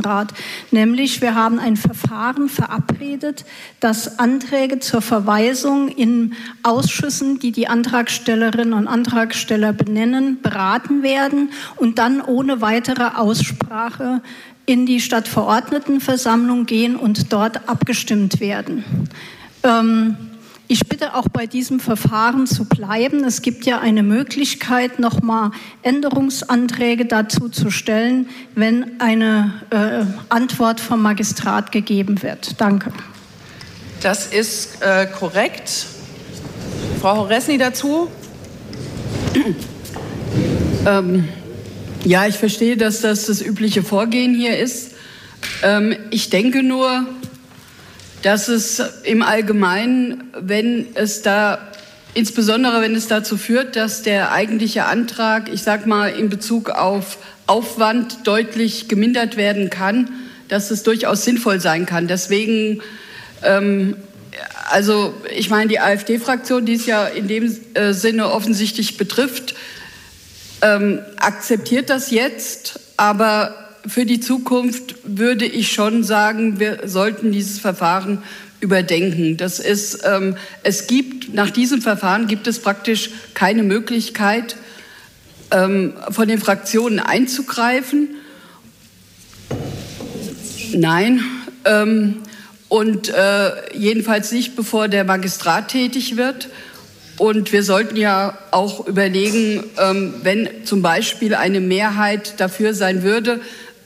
Rat. Nämlich, wir haben ein Verfahren verabredet, dass Anträge zur Verweisung in Ausschüssen, die die Antragstellerinnen und Antragsteller benennen, beraten werden und dann ohne weitere Aussprache in die Stadtverordnetenversammlung gehen und dort abgestimmt werden. Ich bitte auch bei diesem Verfahren zu bleiben. Es gibt ja eine Möglichkeit, nochmal Änderungsanträge dazu zu stellen, wenn eine Antwort vom Magistrat gegeben wird. Danke. Das ist korrekt. Frau Horresny dazu? Ja, ich verstehe, dass das übliche Vorgehen hier ist. Ich denke nur, dass es im Allgemeinen, insbesondere wenn es dazu führt, dass der eigentliche Antrag, ich sag mal, in Bezug auf Aufwand deutlich gemindert werden kann, dass es durchaus sinnvoll sein kann. Deswegen, also ich meine, die AfD-Fraktion, die es ja in dem Sinne offensichtlich betrifft, akzeptiert das jetzt, aber für die Zukunft würde ich schon sagen, wir sollten dieses Verfahren überdenken. Das ist, nach diesem Verfahren gibt es praktisch keine Möglichkeit, von den Fraktionen einzugreifen. Nein. Und jedenfalls nicht, bevor der Magistrat tätig wird. Und wir sollten ja auch überlegen, wenn zum Beispiel eine Mehrheit dafür sein würde,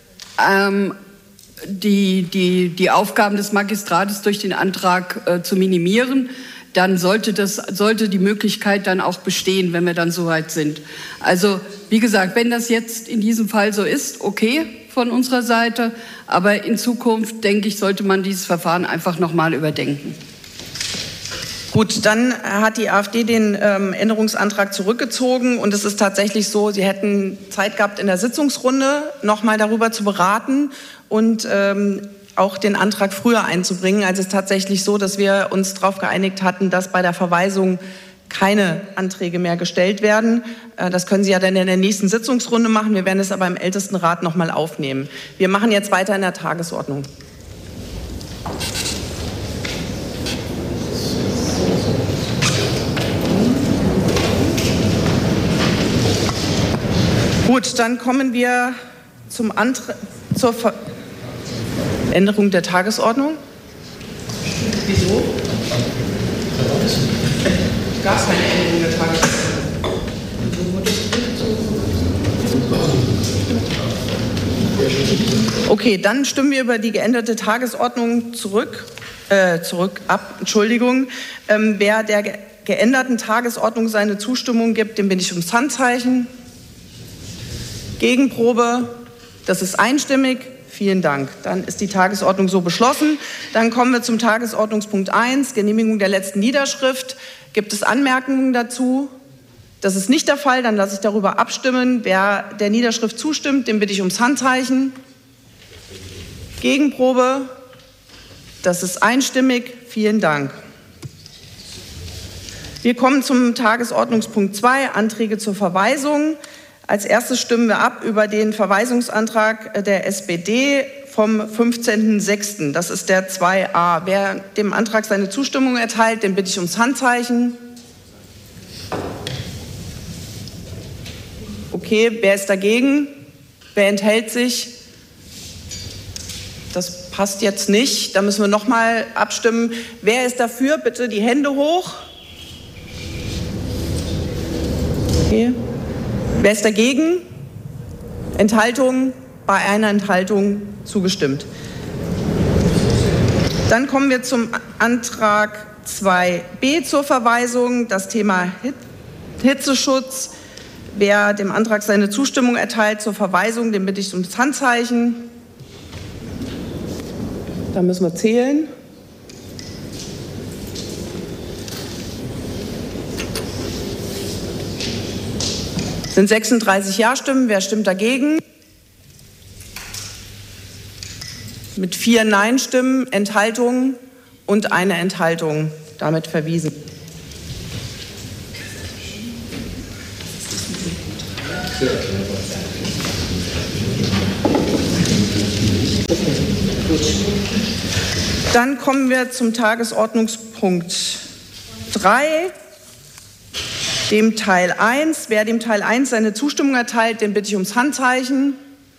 die Aufgaben des Magistrates durch den Antrag zu minimieren, dann sollte die Möglichkeit dann auch bestehen, wenn wir dann soweit sind. Also wie gesagt, wenn das jetzt in diesem Fall so ist, okay von unserer Seite, aber in Zukunft, denke ich, sollte man dieses Verfahren einfach nochmal überdenken. Gut, dann hat die AfD den Änderungsantrag zurückgezogen und es ist tatsächlich so, Sie hätten Zeit gehabt in der Sitzungsrunde noch mal darüber zu beraten und auch den Antrag früher einzubringen. Also es ist tatsächlich so, dass wir uns darauf geeinigt hatten, dass bei der Verweisung keine Anträge mehr gestellt werden. Das können Sie ja dann in der nächsten Sitzungsrunde machen. Wir werden es aber im Ältestenrat noch mal aufnehmen. Wir machen jetzt weiter in der Tagesordnung. Gut, dann kommen wir zur Änderung der Tagesordnung. Wieso? Gab es keine Änderung der Tagesordnung? Okay, dann stimmen wir über die geänderte Tagesordnung ab. Entschuldigung. Wer der geänderten Tagesordnung seine Zustimmung gibt, dem bitte ich ums Handzeichen. Gegenprobe, das ist einstimmig. Vielen Dank. Dann ist die Tagesordnung so beschlossen. Dann kommen wir zum Tagesordnungspunkt 1, Genehmigung der letzten Niederschrift. Gibt es Anmerkungen dazu? Das ist nicht der Fall. Dann lasse ich darüber abstimmen. Wer der Niederschrift zustimmt, dem bitte ich ums Handzeichen. Gegenprobe, das ist einstimmig. Vielen Dank. Wir kommen zum Tagesordnungspunkt 2, Anträge zur Verweisung. Als erstes stimmen wir ab über den Verweisungsantrag der SPD vom 15.06. Das ist der 2a. Wer dem Antrag seine Zustimmung erteilt, den bitte ich ums Handzeichen. Okay, wer ist dagegen? Wer enthält sich? Das passt jetzt nicht. Da müssen wir noch mal abstimmen. Wer ist dafür? Bitte die Hände hoch. Okay. Wer ist dagegen? Enthaltung? Bei einer Enthaltung zugestimmt. Dann kommen wir zum Antrag 2b zur Verweisung, das Thema Hitzeschutz. Wer dem Antrag seine Zustimmung erteilt zur Verweisung, den bitte ich ums Handzeichen. Da müssen wir zählen. Es sind 36 Ja-Stimmen. Wer stimmt dagegen? Mit 4 Nein-Stimmen, Enthaltungen und eine Enthaltung. Damit verwiesen. Dann kommen wir zum Tagesordnungspunkt 3, dem Teil 1. Wer dem Teil 1 seine Zustimmung erteilt, den bitte ich ums Handzeichen.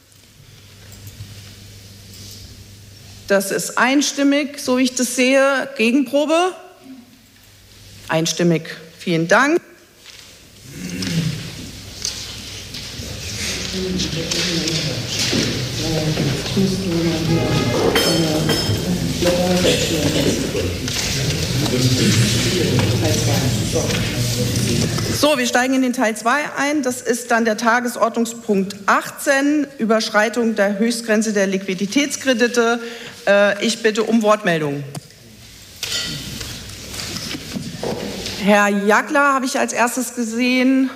Das ist einstimmig, so wie ich das sehe. Gegenprobe? Einstimmig. Vielen Dank. So, wir steigen in den Teil 2 ein. Das ist dann der Tagesordnungspunkt 18, Überschreitung der Höchstgrenze der Liquiditätskredite. Ich bitte um Wortmeldung. Herr Jagler habe ich als erstes gesehen.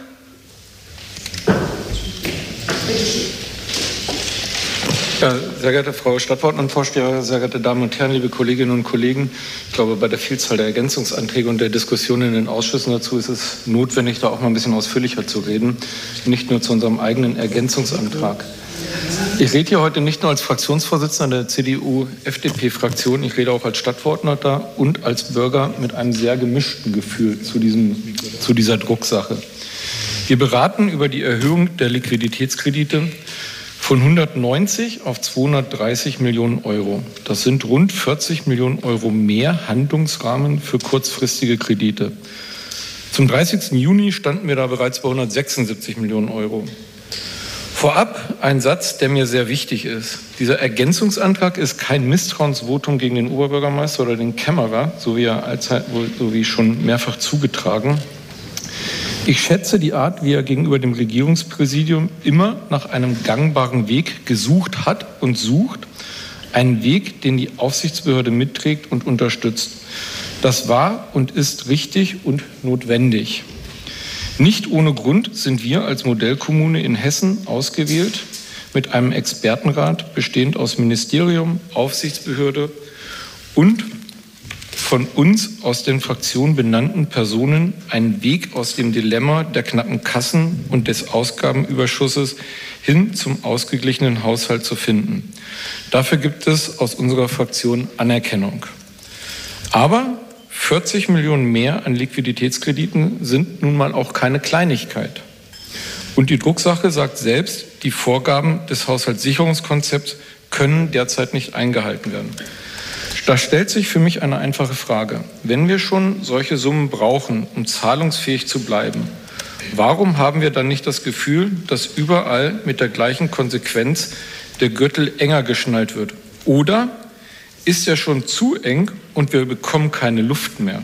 Ja, sehr geehrte Frau Stadtverordnetenvorsteherin, sehr geehrte Damen und Herren, liebe Kolleginnen und Kollegen, ich glaube, bei der Vielzahl der Ergänzungsanträge und der Diskussionen in den Ausschüssen dazu ist es notwendig, da auch mal ein bisschen ausführlicher zu reden, nicht nur zu unserem eigenen Ergänzungsantrag. Ich rede hier heute nicht nur als Fraktionsvorsitzender der CDU-FDP-Fraktion, ich rede auch als Stadtverordneter und als Bürger mit einem sehr gemischten Gefühl zu dieser Drucksache. Wir beraten über die Erhöhung der Liquiditätskredite von 190 auf 230 Millionen Euro. Das sind rund 40 Millionen Euro mehr Handlungsrahmen für kurzfristige Kredite. Zum 30. Juni standen wir da bereits bei 176 Millionen Euro. Vorab ein Satz, der mir sehr wichtig ist. Dieser Ergänzungsantrag ist kein Misstrauensvotum gegen den Oberbürgermeister oder den Kämmerer, so wie schon mehrfach zugetragen. Ich schätze die Art, wie er gegenüber dem Regierungspräsidium immer nach einem gangbaren Weg gesucht hat und sucht. Einen Weg, den die Aufsichtsbehörde mitträgt und unterstützt. Das war und ist richtig und notwendig. Nicht ohne Grund sind wir als Modellkommune in Hessen ausgewählt, mit einem Expertenrat bestehend aus Ministerium, Aufsichtsbehörde und von uns aus den Fraktionen benannten Personen einen Weg aus dem Dilemma der knappen Kassen und des Ausgabenüberschusses hin zum ausgeglichenen Haushalt zu finden. Dafür gibt es aus unserer Fraktion Anerkennung. Aber 40 Millionen mehr an Liquiditätskrediten sind nun mal auch keine Kleinigkeit. Und die Drucksache sagt selbst, die Vorgaben des Haushaltssicherungskonzepts können derzeit nicht eingehalten werden. Da stellt sich für mich eine einfache Frage. Wenn wir schon solche Summen brauchen, um zahlungsfähig zu bleiben, warum haben wir dann nicht das Gefühl, dass überall mit der gleichen Konsequenz der Gürtel enger geschnallt wird? Oder ist er schon zu eng und wir bekommen keine Luft mehr?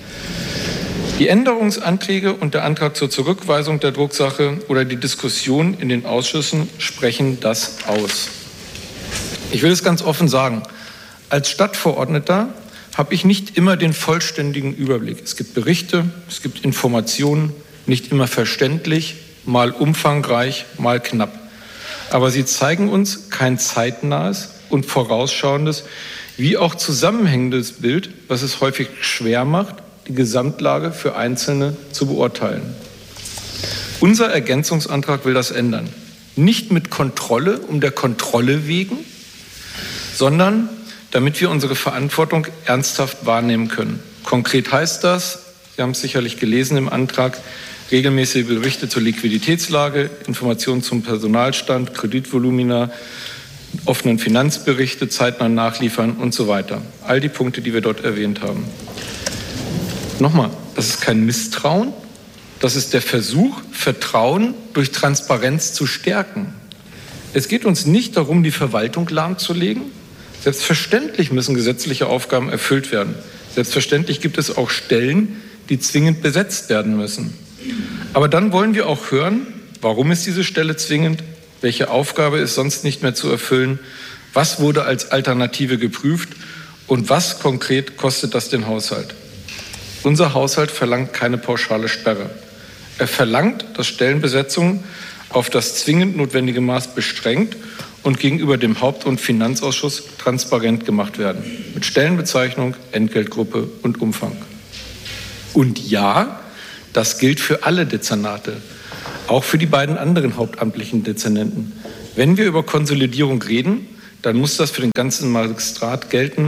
Die Änderungsanträge und der Antrag zur Zurückweisung der Drucksache oder die Diskussion in den Ausschüssen sprechen das aus. Ich will es ganz offen sagen. Als Stadtverordneter habe ich nicht immer den vollständigen Überblick. Es gibt Berichte, es gibt Informationen, nicht immer verständlich, mal umfangreich, mal knapp. Aber sie zeigen uns kein zeitnahes und vorausschauendes, wie auch zusammenhängendes Bild, was es häufig schwer macht, die Gesamtlage für Einzelne zu beurteilen. Unser Ergänzungsantrag will das ändern. Nicht mit Kontrolle um der Kontrolle wegen, sondern damit wir unsere Verantwortung ernsthaft wahrnehmen können. Konkret heißt das, Sie haben es sicherlich gelesen im Antrag, regelmäßige Berichte zur Liquiditätslage, Informationen zum Personalstand, Kreditvolumina, offenen Finanzberichte, zeitnah nachliefern und so weiter. All die Punkte, die wir dort erwähnt haben. Nochmal, das ist kein Misstrauen, das ist der Versuch, Vertrauen durch Transparenz zu stärken. Es geht uns nicht darum, die Verwaltung lahmzulegen. Selbstverständlich müssen gesetzliche Aufgaben erfüllt werden. Selbstverständlich gibt es auch Stellen, die zwingend besetzt werden müssen. Aber dann wollen wir auch hören, warum ist diese Stelle zwingend, welche Aufgabe ist sonst nicht mehr zu erfüllen, was wurde als Alternative geprüft und was konkret kostet das den Haushalt. Unser Haushalt verlangt keine pauschale Sperre. Er verlangt, dass Stellenbesetzungen auf das zwingend notwendige Maß beschränkt und gegenüber dem Haupt- und Finanzausschuss transparent gemacht werden. Mit Stellenbezeichnung, Entgeltgruppe und Umfang. Und ja, das gilt für alle Dezernate, auch für die beiden anderen hauptamtlichen Dezernenten. Wenn wir über Konsolidierung reden, dann muss das für den ganzen Magistrat gelten,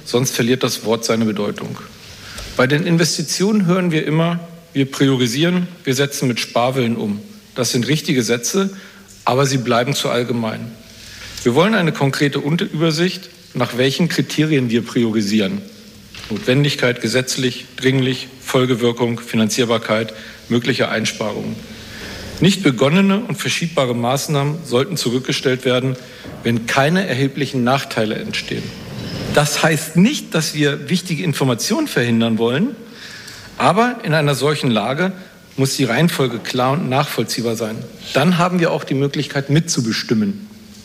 sonst verliert das Wort seine Bedeutung. Bei den Investitionen hören wir immer, wir priorisieren, wir setzen mit Sparwillen um. Das sind richtige Sätze, aber sie bleiben zu allgemein. Wir wollen eine konkrete Übersicht, nach welchen Kriterien wir priorisieren. Notwendigkeit, gesetzlich, dringlich, Folgewirkung, Finanzierbarkeit, mögliche Einsparungen. Nicht begonnene und verschiebbare Maßnahmen sollten zurückgestellt werden, wenn keine erheblichen Nachteile entstehen. Das heißt nicht, dass wir wichtige Informationen verhindern wollen, aber in einer solchen Lage muss die Reihenfolge klar und nachvollziehbar sein. Dann haben wir auch die Möglichkeit mitzubestimmen.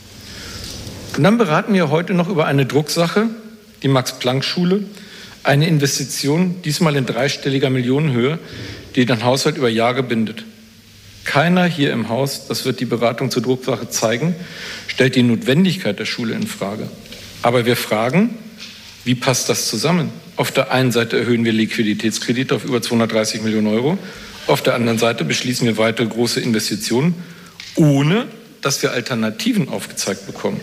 Und dann beraten wir heute noch über eine Drucksache, die Max-Planck-Schule, eine Investition, diesmal in dreistelliger Millionenhöhe, die den Haushalt über Jahre bindet. Keiner hier im Haus, das wird die Beratung zur Drucksache zeigen, stellt die Notwendigkeit der Schule in Frage. Aber wir fragen, wie passt das zusammen? Auf der einen Seite erhöhen wir Liquiditätskredite auf über 230 Millionen Euro, auf der anderen Seite beschließen wir weitere große Investitionen, ohne dass wir Alternativen aufgezeigt bekommen.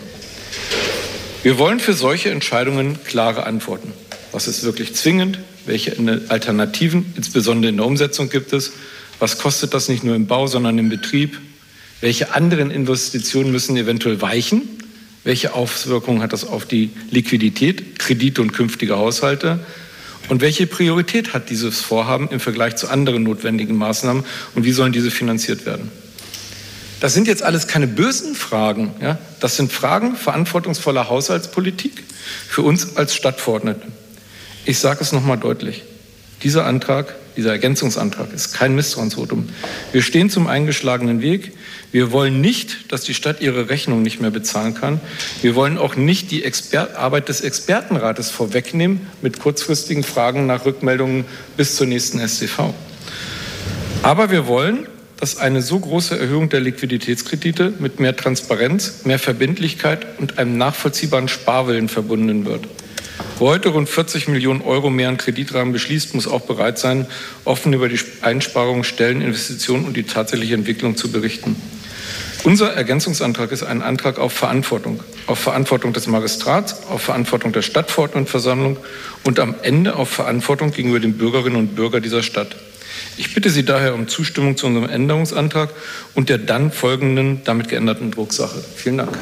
Wir wollen für solche Entscheidungen klare Antworten. Was ist wirklich zwingend? Welche Alternativen, insbesondere in der Umsetzung, gibt es? Was kostet das nicht nur im Bau, sondern im Betrieb? Welche anderen Investitionen müssen eventuell weichen? Welche Auswirkungen hat das auf die Liquidität, Kredite und künftige Haushalte? Und welche Priorität hat dieses Vorhaben im Vergleich zu anderen notwendigen Maßnahmen? Und wie sollen diese finanziert werden? Das sind jetzt alles keine bösen Fragen. Ja? Das sind Fragen verantwortungsvoller Haushaltspolitik für uns als Stadtverordnete. Ich sage es noch mal deutlich. Dieser Antrag, dieser Ergänzungsantrag ist kein Misstrauensvotum. Wir stehen zum eingeschlagenen Weg. Wir wollen nicht, dass die Stadt ihre Rechnung nicht mehr bezahlen kann. Wir wollen auch nicht die Arbeit des Expertenrates vorwegnehmen mit kurzfristigen Fragen nach Rückmeldungen bis zur nächsten StV. Aber wir wollen, dass eine so große Erhöhung der Liquiditätskredite mit mehr Transparenz, mehr Verbindlichkeit und einem nachvollziehbaren Sparwillen verbunden wird. Wer heute rund 40 Millionen Euro mehr an Kreditrahmen beschließt, muss auch bereit sein, offen über die Einsparungen, Stellen, Investitionen und die tatsächliche Entwicklung zu berichten. Unser Ergänzungsantrag ist ein Antrag auf Verantwortung des Magistrats, auf Verantwortung der Stadtverordnetenversammlung und am Ende auf Verantwortung gegenüber den Bürgerinnen und Bürgern dieser Stadt. Ich bitte Sie daher um Zustimmung zu unserem Änderungsantrag und der dann folgenden, damit geänderten Drucksache. Vielen Dank.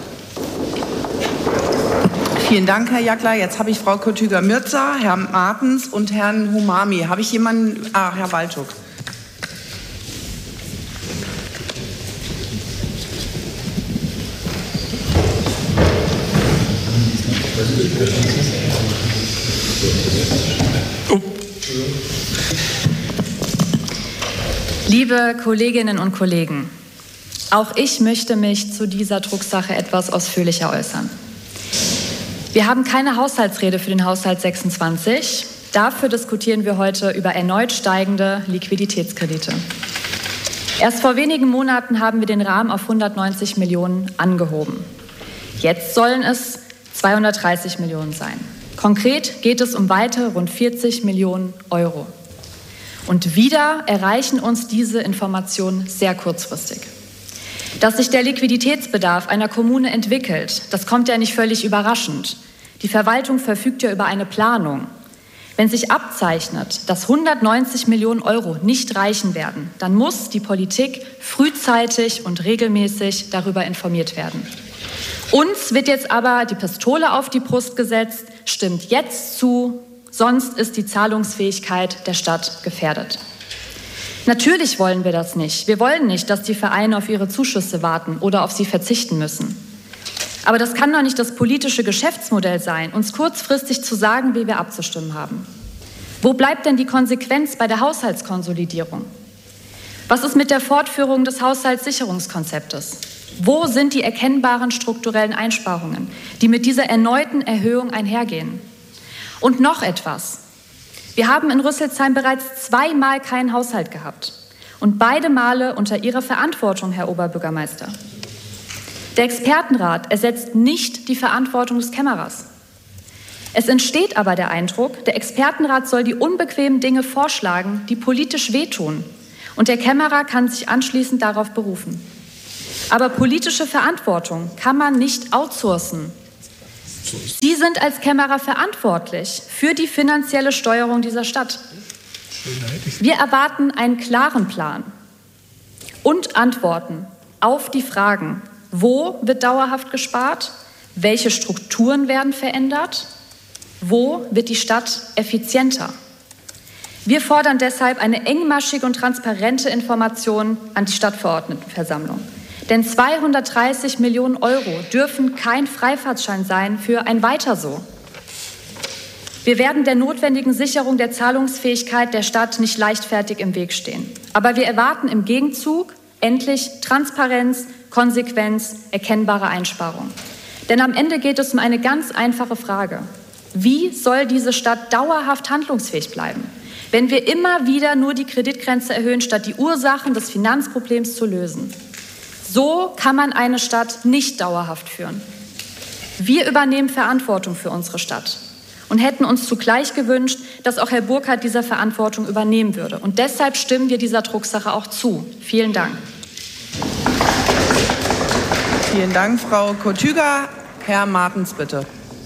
Vielen Dank, Herr Jackler. Jetzt habe ich Frau Kotüger-Mirza, Herrn Martens und Herrn Humami. Habe ich jemanden? Herr Walczuk. Liebe Kolleginnen und Kollegen, auch ich möchte mich zu dieser Drucksache etwas ausführlicher äußern. Wir haben keine Haushaltsrede für den Haushalt 26. Dafür diskutieren wir heute über erneut steigende Liquiditätskredite. Erst vor wenigen Monaten haben wir den Rahmen auf 190 Millionen angehoben. Jetzt sollen es 230 Millionen sein. Konkret geht es um weitere rund 40 Millionen Euro. Und wieder erreichen uns diese Informationen sehr kurzfristig. Dass sich der Liquiditätsbedarf einer Kommune entwickelt, das kommt ja nicht völlig überraschend. Die Verwaltung verfügt ja über eine Planung. Wenn sich abzeichnet, dass 190 Millionen Euro nicht reichen werden, dann muss die Politik frühzeitig und regelmäßig darüber informiert werden. Uns wird jetzt aber die Pistole auf die Brust gesetzt, stimmt jetzt zu, sonst ist die Zahlungsfähigkeit der Stadt gefährdet. Natürlich wollen wir das nicht. Wir wollen nicht, dass die Vereine auf ihre Zuschüsse warten oder auf sie verzichten müssen. Aber das kann doch nicht das politische Geschäftsmodell sein, uns kurzfristig zu sagen, wie wir abzustimmen haben. Wo bleibt denn die Konsequenz bei der Haushaltskonsolidierung? Was ist mit der Fortführung des Haushaltssicherungskonzeptes? Wo sind die erkennbaren strukturellen Einsparungen, die mit dieser erneuten Erhöhung einhergehen? Und noch etwas. Wir haben in Rüsselsheim bereits 2 Mal keinen Haushalt gehabt. Und beide Male unter Ihrer Verantwortung, Herr Oberbürgermeister. Der Expertenrat ersetzt nicht die Verantwortung des Kämmerers. Es entsteht aber der Eindruck, der Expertenrat soll die unbequemen Dinge vorschlagen, die politisch wehtun. Und der Kämmerer kann sich anschließend darauf berufen. Aber politische Verantwortung kann man nicht outsourcen. Sie sind als Kämmerer verantwortlich für die finanzielle Steuerung dieser Stadt. Wir erwarten einen klaren Plan und Antworten auf die Fragen: Wo wird dauerhaft gespart? Welche Strukturen werden verändert? Wo wird die Stadt effizienter? Wir fordern deshalb eine engmaschige und transparente Information an die Stadtverordnetenversammlung. Denn 230 Millionen Euro dürfen kein Freifahrtschein sein für ein Weiter so. Wir werden der notwendigen Sicherung der Zahlungsfähigkeit der Stadt nicht leichtfertig im Weg stehen. Aber wir erwarten im Gegenzug endlich Transparenz, Konsequenz, erkennbare Einsparungen. Denn am Ende geht es um eine ganz einfache Frage. Wie soll diese Stadt dauerhaft handlungsfähig bleiben, wenn wir immer wieder nur die Kreditgrenze erhöhen, statt die Ursachen des Finanzproblems zu lösen? So kann man eine Stadt nicht dauerhaft führen. Wir übernehmen Verantwortung für unsere Stadt und hätten uns zugleich gewünscht, dass auch Herr Burkhardt diese Verantwortung übernehmen würde. Und deshalb stimmen wir dieser Drucksache auch zu. Vielen Dank. Vielen Dank, Frau Kotüger. Herr Martens, bitte.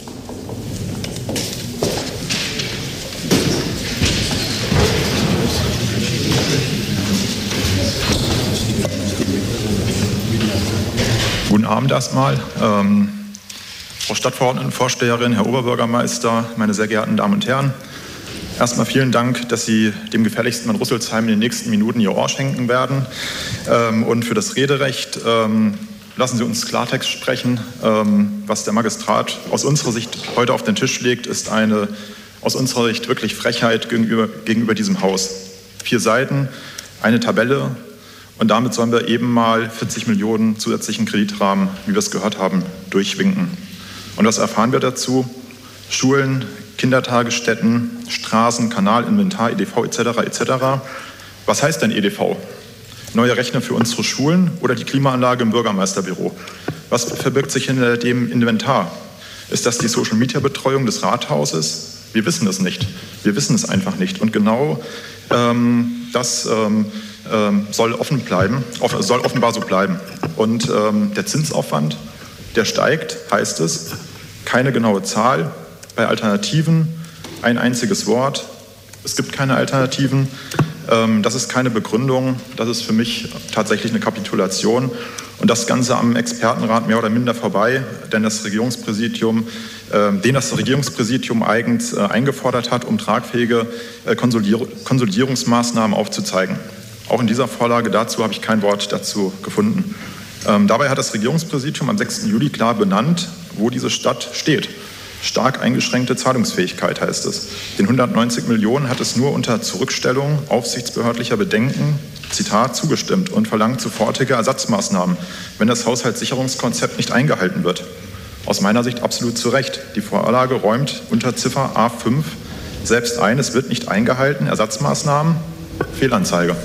Guten Abend erstmal. Frau Stadtverordnetenvorsteherin, Herr Oberbürgermeister, meine sehr geehrten Damen und Herren. Erstmal vielen Dank, dass Sie dem gefährlichsten Mann Rüsselsheim in den nächsten Minuten Ihr Ohr schenken werden. Und für das Rederecht lassen Sie uns Klartext sprechen. Was der Magistrat aus unserer Sicht heute auf den Tisch legt, ist eine aus unserer Sicht wirklich Frechheit gegenüber diesem Haus. 4 Seiten, eine Tabelle. Und damit sollen wir eben mal 40 Millionen zusätzlichen Kreditrahmen, wie wir es gehört haben, durchwinken. Und was erfahren wir dazu? Schulen, Kindertagesstätten, Straßen, Kanal, Inventar, EDV etc. etc. Was heißt denn EDV? Neue Rechner für unsere Schulen oder die Klimaanlage im Bürgermeisterbüro? Was verbirgt sich hinter dem Inventar? Ist das die Social-Media-Betreuung des Rathauses? Wir wissen es nicht. Wir wissen es einfach nicht. Und genau das soll offenbar so bleiben. Und der Zinsaufwand, der steigt, heißt es, keine genaue Zahl. Bei Alternativen ein einziges Wort. Es gibt keine Alternativen. Das ist keine Begründung. Das ist für mich tatsächlich eine Kapitulation. Und das Ganze am Expertenrat mehr oder minder vorbei, denn das Regierungspräsidium, eigens eingefordert hat, um tragfähige Konsolidierungsmaßnahmen aufzuzeigen. Auch in dieser Vorlage dazu habe ich kein Wort dazu gefunden. Dabei hat das Regierungspräsidium am 6. Juli klar benannt, wo diese Stadt steht. Stark eingeschränkte Zahlungsfähigkeit heißt es. Den 190 Millionen hat es nur unter Zurückstellung aufsichtsbehördlicher Bedenken, Zitat, zugestimmt und verlangt sofortige Ersatzmaßnahmen, wenn das Haushaltssicherungskonzept nicht eingehalten wird. Aus meiner Sicht absolut zu Recht. Die Vorlage räumt unter Ziffer A5 selbst ein, es wird nicht eingehalten. Ersatzmaßnahmen, Fehlanzeige.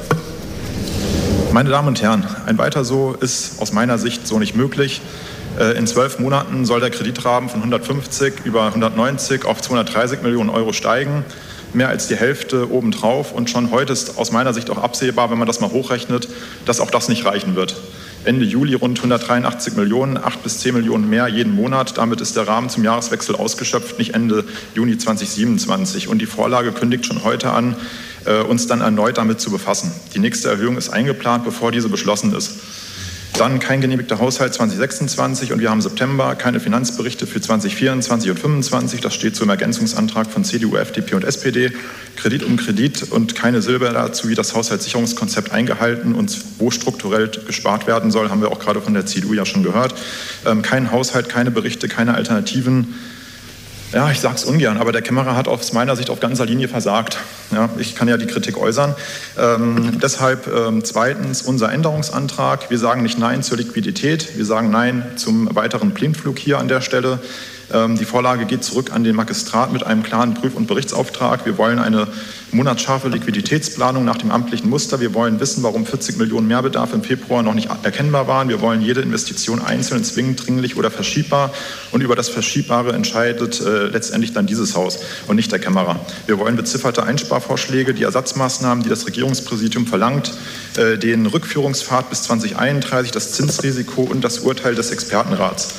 Meine Damen und Herren, ein Weiter so ist aus meiner Sicht so nicht möglich. In 12 Monaten soll der Kreditrahmen von 150 über 190 auf 230 Millionen Euro steigen. Mehr als die Hälfte obendrauf. Und schon heute ist aus meiner Sicht auch absehbar, wenn man das mal hochrechnet, dass auch das nicht reichen wird. Ende Juli rund 183 Millionen, 8 bis 10 Millionen mehr jeden Monat. Damit ist der Rahmen zum Jahreswechsel ausgeschöpft, nicht Ende Juni 2027. Und die Vorlage kündigt schon heute an, uns dann erneut damit zu befassen. Die nächste Erhöhung ist eingeplant, bevor diese beschlossen ist. Dann kein genehmigter Haushalt 2026 und wir haben September, keine Finanzberichte für 2024 und 2025. Das steht so im Ergänzungsantrag von CDU, FDP und SPD. Kredit um Kredit und keine Silbe dazu, wie das Haushaltssicherungskonzept eingehalten und wo strukturell gespart werden soll, haben wir auch gerade von der CDU ja schon gehört. Kein Haushalt, keine Berichte, keine Alternativen. Ja, ich sage es ungern, aber der Kämmerer hat aus meiner Sicht auf ganzer Linie versagt. Ja, ich kann ja die Kritik äußern. Deshalb zweitens unser Änderungsantrag. Wir sagen nicht Nein zur Liquidität, wir sagen Nein zum weiteren Blindflug hier an der Stelle. Die Vorlage geht zurück an den Magistrat mit einem klaren Prüf- und Berichtsauftrag. Wir wollen eine monatsscharfe Liquiditätsplanung nach dem amtlichen Muster. Wir wollen wissen, warum 40 Millionen Mehrbedarf im Februar noch nicht erkennbar waren. Wir wollen jede Investition einzeln, zwingend, dringlich oder verschiebbar. Und über das Verschiebbare entscheidet letztendlich dann dieses Haus und nicht der Kämmerer. Wir wollen bezifferte Einsparvorschläge, die Ersatzmaßnahmen, die das Regierungspräsidium verlangt, den Rückführungspfad bis 2031, das Zinsrisiko und das Urteil des Expertenrats.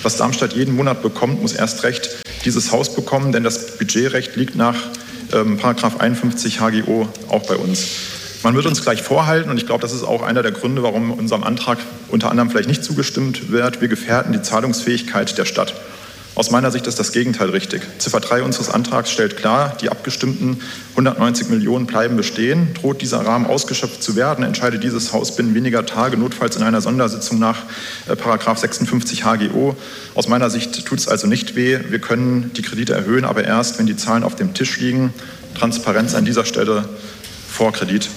Was Darmstadt jeden Monat bekommt, muss erst recht dieses Haus bekommen, denn das Budgetrecht liegt nach § 51 HGO auch bei uns. Man wird uns gleich vorhalten, und ich glaube, das ist auch einer der Gründe, warum unserem Antrag unter anderem vielleicht nicht zugestimmt wird, wir gefährden die Zahlungsfähigkeit der Stadt. Aus meiner Sicht ist das Gegenteil richtig. Ziffer 3 unseres Antrags stellt klar, die abgestimmten 190 Millionen bleiben bestehen. Droht dieser Rahmen ausgeschöpft zu werden, entscheidet dieses Haus binnen weniger Tage, notfalls in einer Sondersitzung nach § 56 HGO. Aus meiner Sicht tut es also nicht weh. Wir können die Kredite erhöhen, aber erst, wenn die Zahlen auf dem Tisch liegen. Transparenz an dieser Stelle vor Kredit.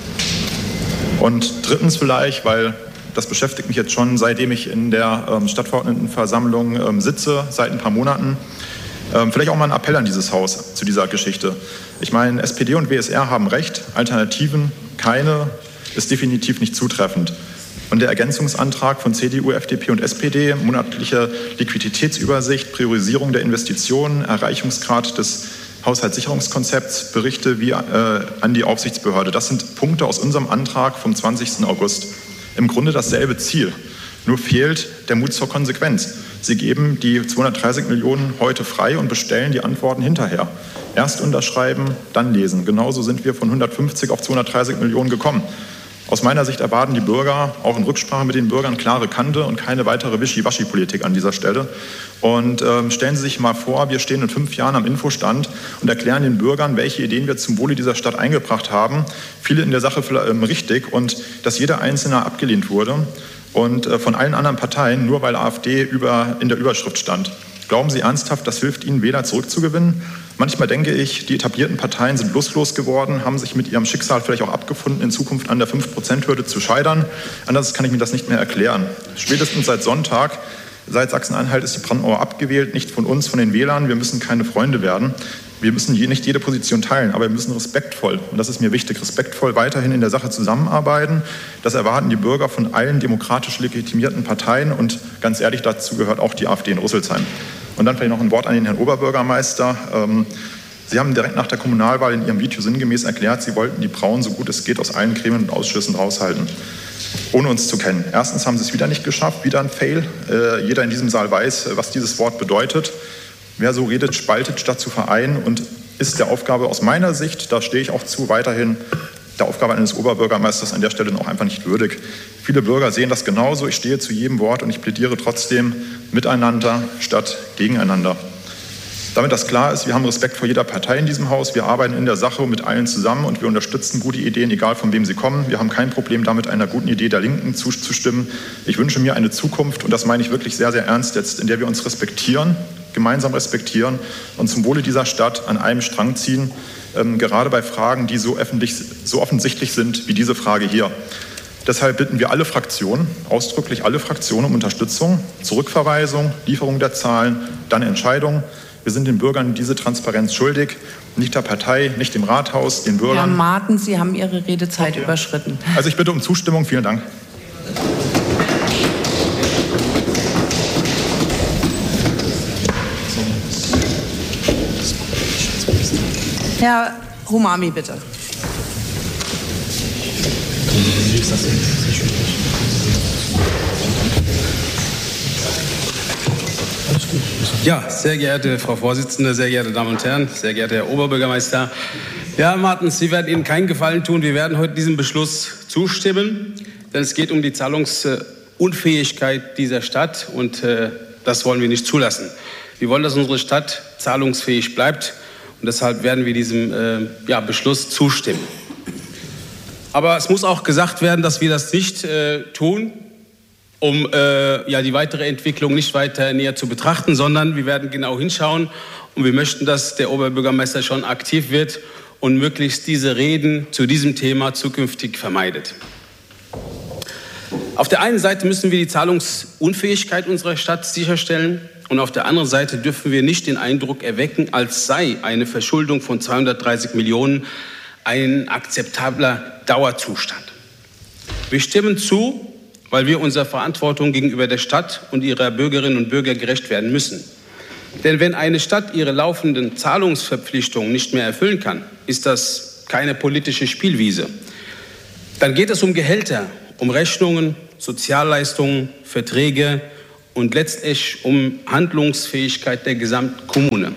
Und drittens vielleicht, weil das beschäftigt mich jetzt schon, seitdem ich in der Stadtverordnetenversammlung sitze, seit ein paar Monaten. Vielleicht auch mal ein Appell an dieses Haus zu dieser Geschichte. Ich meine, SPD und WSR haben recht, Alternativen keine, ist definitiv nicht zutreffend. Und der Ergänzungsantrag von CDU, FDP und SPD, monatliche Liquiditätsübersicht, Priorisierung der Investitionen, Erreichungsgrad des Haushaltssicherungskonzepts, Berichte wie an die Aufsichtsbehörde. Das sind Punkte aus unserem Antrag vom 20. August. Im Grunde dasselbe Ziel, nur fehlt der Mut zur Konsequenz. Sie geben die 230 Millionen heute frei und bestellen die Antworten hinterher. Erst unterschreiben, dann lesen. Genauso sind wir von 150 auf 230 Millionen gekommen. Aus meiner Sicht erwarten die Bürger, auch in Rücksprache mit den Bürgern, klare Kante und keine weitere Wischiwaschi-Politik an dieser Stelle. Und stellen Sie sich mal vor, wir stehen in 5 Jahren am Infostand und erklären den Bürgern, welche Ideen wir zum Wohle dieser Stadt eingebracht haben. Viele in der Sache richtig, und dass jeder Einzelne abgelehnt wurde und von allen anderen Parteien, nur weil AfD in der Überschrift stand. Glauben Sie ernsthaft, das hilft Ihnen, Wähler zurückzugewinnen? Manchmal denke ich, die etablierten Parteien sind lustlos geworden, haben sich mit ihrem Schicksal vielleicht auch abgefunden, in Zukunft an der 5%-Hürde zu scheitern. Anders kann ich mir das nicht mehr erklären. Spätestens seit Sonntag, seit Sachsen-Anhalt ist die Brandmauer abgewählt, nicht von uns, von den Wählern. Wir müssen keine Freunde werden. Wir müssen nicht jede Position teilen, aber wir müssen respektvoll, und das ist mir wichtig, respektvoll weiterhin in der Sache zusammenarbeiten. Das erwarten die Bürger von allen demokratisch legitimierten Parteien, und ganz ehrlich, dazu gehört auch die AfD in Rüsselsheim. Und dann vielleicht noch ein Wort an den Herrn Oberbürgermeister. Sie haben direkt nach der Kommunalwahl in Ihrem Video sinngemäß erklärt, Sie wollten die Brauen so gut es geht aus allen Gremien und Ausschüssen raushalten, ohne uns zu kennen. Erstens haben Sie es wieder nicht geschafft, wieder ein Fail. Jeder in diesem Saal weiß, was dieses Wort bedeutet. Wer so redet, spaltet statt zu vereinen, und ist der Aufgabe aus meiner Sicht, da stehe ich auch zu, weiterhin der Aufgabe eines Oberbürgermeisters an der Stelle noch einfach nicht würdig. Viele Bürger sehen das genauso. Ich stehe zu jedem Wort, und ich plädiere trotzdem miteinander statt gegeneinander. Damit das klar ist, wir haben Respekt vor jeder Partei in diesem Haus. Wir arbeiten in der Sache mit allen zusammen, und wir unterstützen gute Ideen, egal von wem sie kommen. Wir haben kein Problem damit, einer guten Idee der Linken zuzustimmen. Ich wünsche mir eine Zukunft, und das meine ich wirklich sehr, sehr ernst jetzt, in der wir uns respektieren, gemeinsam respektieren und zum Wohle dieser Stadt an einem Strang ziehen, gerade bei Fragen, die so offensichtlich sind wie diese Frage hier. Deshalb bitten wir alle Fraktionen, ausdrücklich alle Fraktionen, um Unterstützung, Zurückverweisung, Lieferung der Zahlen, dann Entscheidung. Wir sind den Bürgern diese Transparenz schuldig, nicht der Partei, nicht dem Rathaus, den Bürgern. Herr Marten, Sie haben Ihre Redezeit überschritten. Also ich bitte um Zustimmung. Vielen Dank. Herr Humami, bitte. Ja, sehr geehrte Frau Vorsitzende, sehr geehrte Damen und Herren, sehr geehrter Herr Oberbürgermeister. Ja, Herr Martens, Sie werden Ihnen keinen Gefallen tun. Wir werden heute diesem Beschluss zustimmen, denn es geht um die Zahlungsunfähigkeit dieser Stadt, und das wollen wir nicht zulassen. Wir wollen, dass unsere Stadt zahlungsfähig bleibt, und deshalb werden wir diesem Beschluss zustimmen. Aber es muss auch gesagt werden, dass wir das nicht tun, um die weitere Entwicklung nicht weiter näher zu betrachten, sondern wir werden genau hinschauen, und wir möchten, dass der Oberbürgermeister schon aktiv wird und möglichst diese Reden zu diesem Thema zukünftig vermeidet. Auf der einen Seite müssen wir die Zahlungsunfähigkeit unserer Stadt sicherstellen, und auf der anderen Seite dürfen wir nicht den Eindruck erwecken, als sei eine Verschuldung von 230 Millionen ein akzeptabler Dauerzustand. Wir stimmen zu, weil wir unserer Verantwortung gegenüber der Stadt und ihrer Bürgerinnen und Bürger gerecht werden müssen. Denn wenn eine Stadt ihre laufenden Zahlungsverpflichtungen nicht mehr erfüllen kann, ist das keine politische Spielwiese. Dann geht es um Gehälter, um Rechnungen, Sozialleistungen, Verträge und letztlich um Handlungsfähigkeit der Gesamtkommune.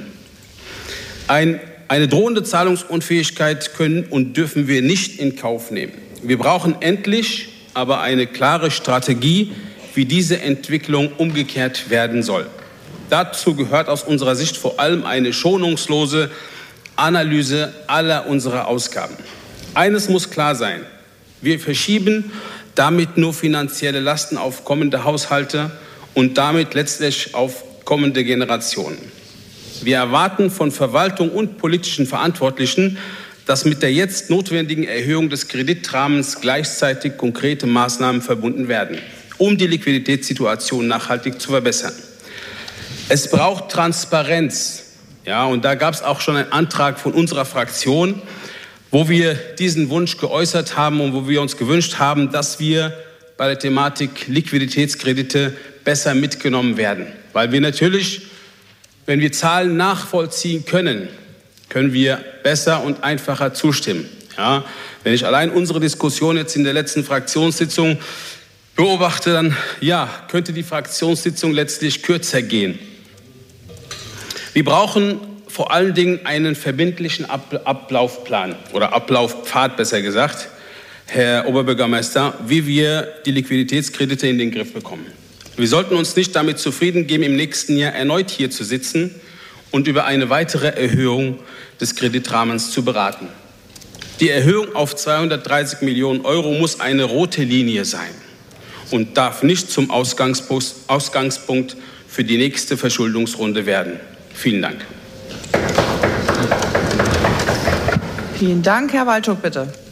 Eine drohende Zahlungsunfähigkeit können und dürfen wir nicht in Kauf nehmen. Wir brauchen endlich aber eine klare Strategie, wie diese Entwicklung umgekehrt werden soll. Dazu gehört aus unserer Sicht vor allem eine schonungslose Analyse aller unserer Ausgaben. Eines muss klar sein: Wir verschieben damit nur finanzielle Lasten auf kommende Haushalte und damit letztlich auf kommende Generationen. Wir erwarten von Verwaltung und politischen Verantwortlichen, dass mit der jetzt notwendigen Erhöhung des Kreditrahmens gleichzeitig konkrete Maßnahmen verbunden werden, um die Liquiditätssituation nachhaltig zu verbessern. Es braucht Transparenz. Ja, und da gab es auch schon einen Antrag von unserer Fraktion, wo wir diesen Wunsch geäußert haben und wo wir uns gewünscht haben, dass wir bei der Thematik Liquiditätskredite besser mitgenommen werden. Weil wir natürlich, wenn wir Zahlen nachvollziehen können, können wir besser und einfacher zustimmen. Ja, wenn ich allein unsere Diskussion jetzt in der letzten Fraktionssitzung beobachte, dann könnte die Fraktionssitzung letztlich kürzer gehen. Wir brauchen vor allen Dingen einen verbindlichen Ablaufplan oder Ablaufpfad, besser gesagt, Herr Oberbürgermeister, wie wir die Liquiditätskredite in den Griff bekommen. Wir sollten uns nicht damit zufrieden geben, im nächsten Jahr erneut hier zu sitzen und über eine weitere Erhöhung des Kreditrahmens zu beraten. Die Erhöhung auf 230 Millionen Euro muss eine rote Linie sein und darf nicht zum Ausgangspunkt für die nächste Verschuldungsrunde werden. Vielen Dank. Vielen Dank. Herr Walczuk, bitte.